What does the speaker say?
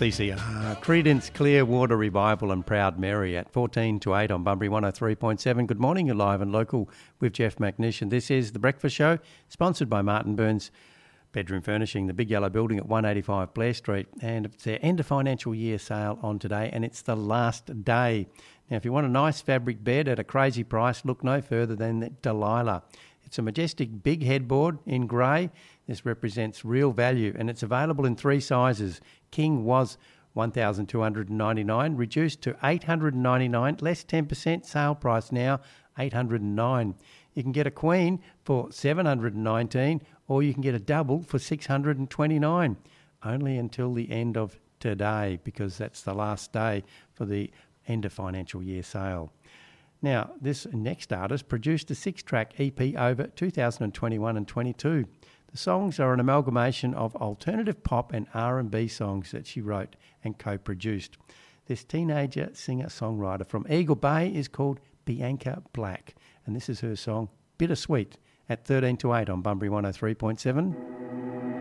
3CR. Credence Clearwater Revival and Proud Mary at 14 to 8 on Bunbury 103.7. Good morning, you're live and local with Jeff McNish. And this is The Breakfast Show, sponsored by Martin Burns Bedroom Furnishing, the Big Yellow Building at 185 Blair Street. And it's their end of financial year sale on today, and it's the last day. Now, if you want a nice fabric bed at a crazy price, look no further than Delilah. It's a majestic big headboard in grey. This represents real value, and it's available in three sizes. King was $1,299, reduced to $899, less 10% sale price now, $809. You can get a queen for $719, or you can get a double for $629. Only until the end of today, because that's the last day for the end of financial year sale. Now, this next artist produced a 6-track EP over 2021 and 22. The songs are an amalgamation of alternative pop and R&B songs that she wrote and co-produced. This teenager singer-songwriter from Eagle Bay is called Bianca Black, and this is her song Bittersweet at 13 to 8 on Bunbury 103.7.